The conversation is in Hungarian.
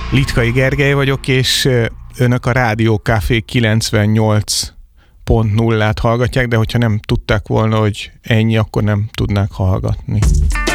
Litkai Gergely vagyok, és önök a Rádió Café 98.0-át hallgatják, de hogyha nem tudták volna, hogy ennyi, akkor nem tudnák hallgatni.